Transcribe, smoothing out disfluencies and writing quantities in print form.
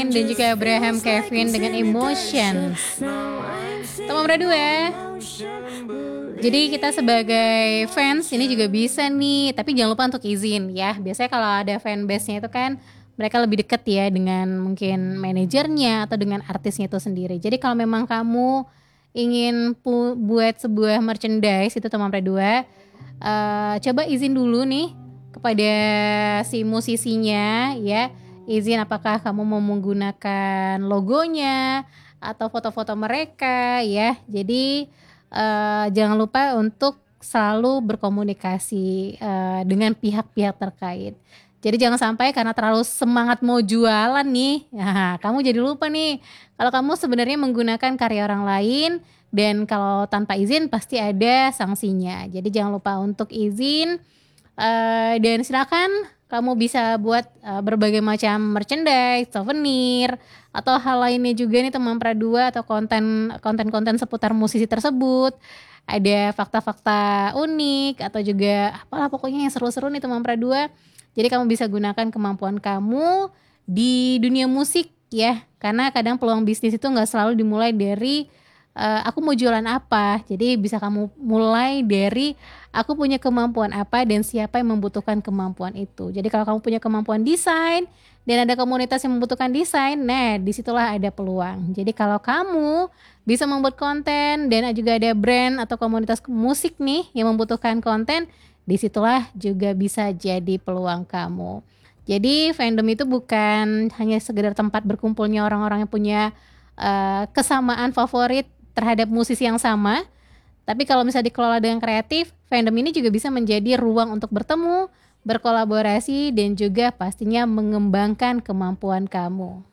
dan juga Abraham Kevin dengan Emotions. Teman berdua. Jadi kita sebagai fans ini juga bisa nih, tapi jangan lupa untuk izin ya. Biasanya kalau ada fanbase-nya itu kan mereka lebih deket ya dengan mungkin manajernya atau dengan artisnya itu sendiri. Jadi kalau memang kamu ingin buat sebuah merchandise itu teman berdua, coba izin dulu nih kepada si musisinya ya. Izin apakah kamu mau menggunakan logonya atau foto-foto mereka ya. Jadi jangan lupa untuk selalu berkomunikasi dengan pihak-pihak terkait. Jadi jangan sampai karena terlalu semangat mau jualan nih, nah, kamu jadi lupa nih kalau kamu sebenarnya menggunakan karya orang lain, dan kalau tanpa izin pasti ada sanksinya. Jadi jangan lupa untuk izin. Dan silakan kamu bisa buat berbagai macam merchandise, souvenir, atau hal lainnya juga nih teman Pradua, atau konten-konten seputar musisi tersebut. Ada fakta-fakta unik atau juga apalah pokoknya yang seru-seru nih teman Pradua. Jadi kamu bisa gunakan kemampuan kamu di dunia musik ya. Karena kadang peluang bisnis itu gak selalu dimulai dari aku mau jualan apa. Jadi bisa kamu mulai dari aku punya kemampuan apa dan siapa yang membutuhkan kemampuan itu. Jadi kalau kamu punya kemampuan desain dan ada komunitas yang membutuhkan desain, nah disitulah ada peluang. Jadi kalau kamu bisa membuat konten dan juga ada brand atau komunitas musik nih yang membutuhkan konten, disitulah juga bisa jadi peluang kamu. Jadi fandom itu bukan hanya sekedar tempat berkumpulnya orang-orang yang punya kesamaan favorit terhadap musisi yang sama. Tapi kalau misalnya dikelola dengan kreatif, fandom ini juga bisa menjadi ruang untuk bertemu, berkolaborasi, dan juga pastinya mengembangkan kemampuan kamu.